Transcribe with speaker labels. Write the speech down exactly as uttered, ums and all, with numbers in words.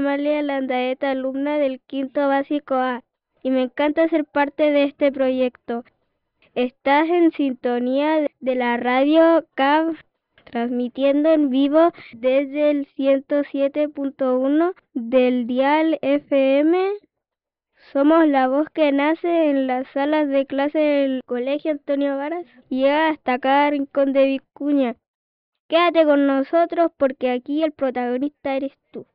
Speaker 1: Amalia Landaeta, alumna del quinto básico A, y me encanta ser parte de este proyecto. Estás en sintonía de la radio C A B, transmitiendo en vivo desde el ciento siete punto uno del dial F M. Somos la voz que nace en las salas de clase del Colegio Antonio Varas y llega hasta cada rincón de Vicuña. Quédate con nosotros porque aquí el protagonista eres tú.